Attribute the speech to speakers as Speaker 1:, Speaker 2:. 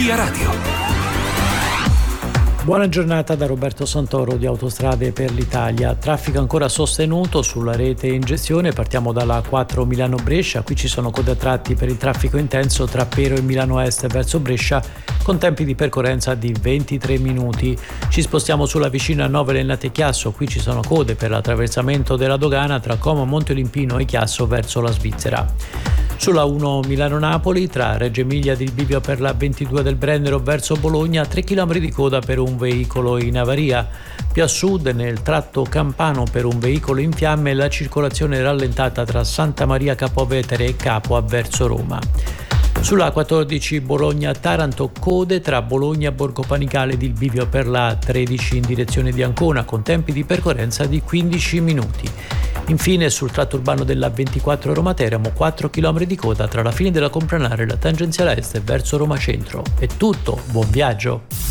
Speaker 1: Via Radio.
Speaker 2: Buona giornata da Roberto Santoro di Autostrade per l'Italia. Traffico ancora sostenuto sulla rete in gestione. Partiamo dalla 4 Milano-Brescia. Qui ci sono code a tratti per il traffico intenso tra Pero e Milano Est verso Brescia, con tempi di percorrenza di 23 minuti. Ci spostiamo sulla vicina Novere-Chiasso. Qui ci sono code per l'attraversamento della dogana tra Como Monteolimpino e Chiasso verso la Svizzera. Sulla 1 Milano-Napoli, tra Reggio Emilia di Bivio per la 22 del Brennero verso Bologna, 3 km di coda per un veicolo in avaria. Più a sud, nel tratto campano per un veicolo in fiamme, la circolazione rallentata tra Santa Maria Capovetere e Capua verso Roma. Sulla 14 Bologna-Taranto, code tra Bologna e Borgo Panigale di Bivio per la 13 in direzione di Ancona, con tempi di percorrenza di 15 minuti. Infine, sul tratto urbano della 24 Roma-Teramo, 4 km di coda tra la fine della Compranare e la tangenziale est verso Roma Centro. È tutto, buon viaggio!